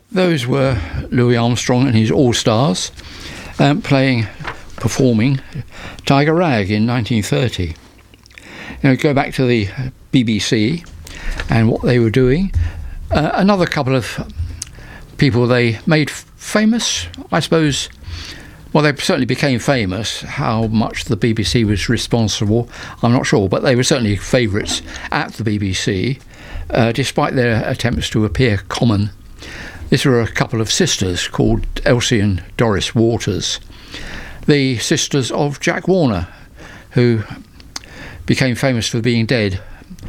Those were Louis Armstrong and his All-Stars performing Tiger Rag in 1930. Go back to the BBC and what they were doing. Another couple of people they made famous, I suppose. Well, they certainly became famous. How much the BBC was responsible, I'm not sure, but they were certainly favourites at the BBC, despite their attempts to appear common. These were a couple of sisters called Elsie and Doris Waters, the sisters of Jack Warner, who became famous for being dead.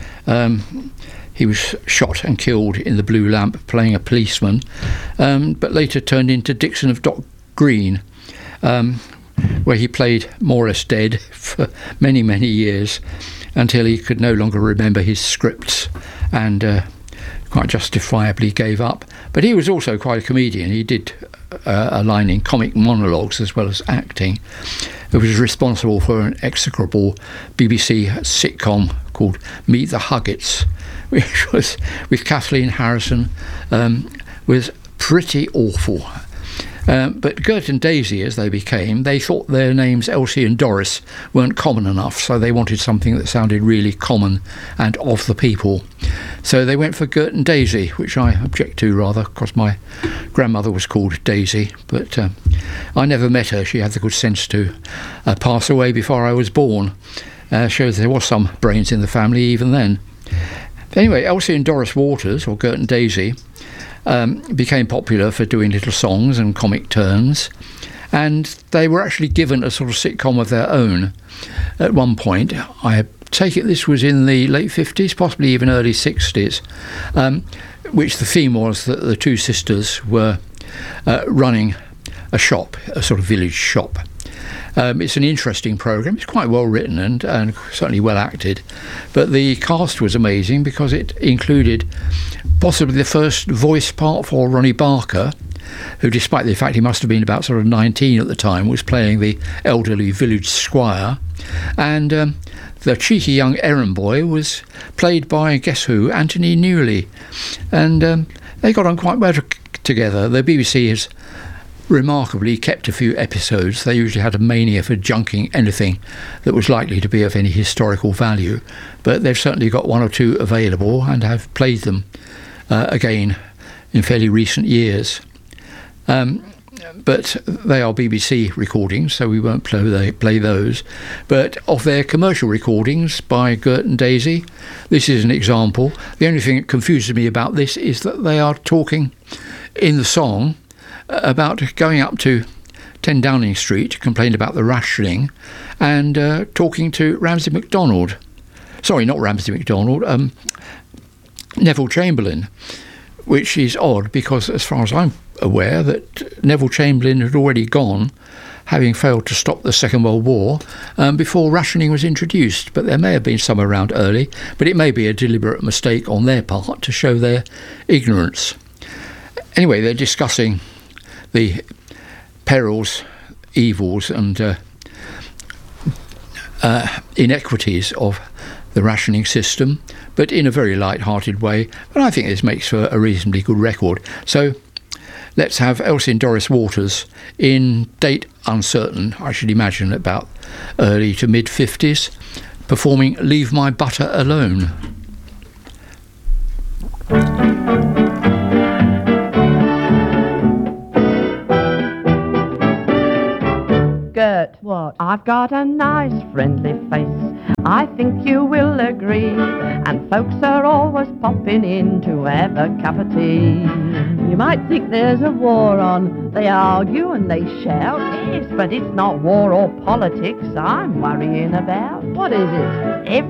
He was shot and killed in the Blue Lamp playing a policeman, but later turned into Dixon of Dock Green, where he played more or less dead for many, many years until he could no longer remember his scripts and quite justifiably gave up. But he was also quite a comedian. He did a line in comic monologues as well as acting. He was responsible for an execrable BBC sitcom called Meet the Huggets, which was with Kathleen Harrison, was pretty awful. But Gert and Daisy, as they became, they thought their names Elsie and Doris weren't common enough, so they wanted something that sounded really common and of the people. So they went for Gert and Daisy, which I object to rather, because my grandmother was called Daisy, but I never met her. She had the good sense to pass away before I was born. Shows there was some brains in the family even then. Anyway, Elsie and Doris Waters, or Gert and Daisy, became popular for doing little songs and comic turns, and they were actually given a sort of sitcom of their own at one point. I take it this was in the late 50s, possibly even early 60s, which the theme was that the two sisters were running a shop, a sort of village shop. It's an interesting programme. It's quite well written and certainly well acted, but the cast was amazing because it included possibly the first voice part for Ronnie Barker, who, despite the fact he must have been about sort of 19 at the time, was playing the elderly village squire, and the cheeky young errand boy was played by, guess who, Anthony Newley, and they got on quite well together. The BBC has remarkably kept a few episodes. They usually had a mania for junking anything that was likely to be of any historical value, but they've certainly got one or two available and have played them again in fairly recent years. But they are BBC recordings, so we won't play those. But of their commercial recordings by Gert and Daisy, this is an example. The only thing that confuses me about this is that they are talking in the song about going up to 10 Downing Street to complain about the rationing and talking to Ramsay MacDonald. Sorry, not Ramsay MacDonald, Neville Chamberlain, which is odd because, as far as I'm aware, that Neville Chamberlain had already gone, having failed to stop the Second World War, before rationing was introduced. But there may have been some around early, but it may be a deliberate mistake on their part to show their ignorance. Anyway, they're discussing the perils, evils and inequities of the rationing system, but in a very light-hearted way. But I think this makes for a reasonably good record. So let's have Elsie and Doris Waters, in date uncertain, I should imagine about early to mid-50s, performing Leave My Butter Alone. Gert, what? I've got a nice friendly face, I think you will agree, and folks are always popping in to have a cup of tea. You might think there's a war on. They argue and they shout. Yes, but it's not war or politics I'm worrying about. What is it?